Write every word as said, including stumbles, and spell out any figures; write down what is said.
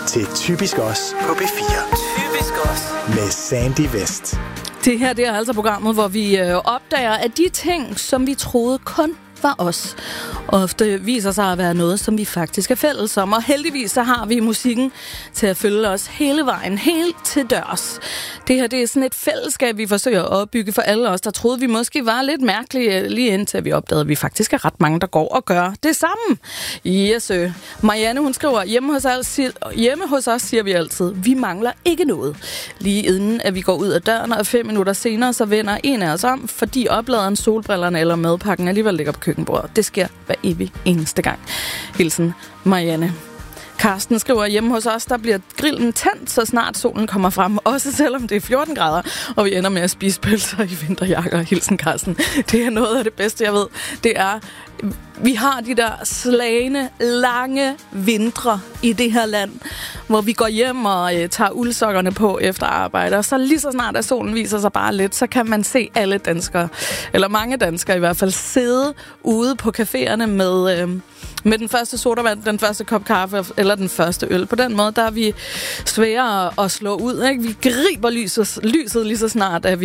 til Typisk Os på B fire. Typisk Os. Med Sandy Vest. Det her det er altså programmet, hvor vi øh, opdager, at de ting, som vi troede kun var os, ofte viser sig at være noget, som vi faktisk er fælles om. Og heldigvis så har vi musikken til at følge os hele vejen, helt til dørs. Det her det er sådan et fællesskab, vi forsøger at opbygge for alle os, der troede, vi måske var lidt mærkelige, lige indtil vi opdagede, at vi faktisk er ret mange, der går og gør det samme. Yes, øh. Marianne, hun skriver, hjemme hos, os, hjemme hos os siger vi altid, vi mangler ikke noget. Lige inden at vi går ud af døren, og fem minutter senere, så vender en af os om, fordi opladeren, solbrillerne eller madpakken alligevel ligger på køkkenbordet. Det sker hver evig eneste gang. Hilsen, Marianne. Karsten skriver, hjemme hos os, der bliver grillen tændt, så snart solen kommer frem, også selvom det er fjorten grader, og vi ender med at spise pølser i vinterjakker. Hilsen, Karsten. Det er noget af det bedste, jeg ved. Det er, vi har de der slagne, lange vintre i det her land, hvor vi går hjem og øh, tager uldsokkerne på efter arbejde, og så lige så snart, at solen viser sig bare lidt, så kan man se alle danskere, eller mange danskere i hvert fald, sidde ude på caféerne med... Øh, med den første sodavand, den første kop kaffe eller den første øl. På den måde, der er vi svære at slå ud. Ikke? Vi griber lyset, lyset lige så snart, at vi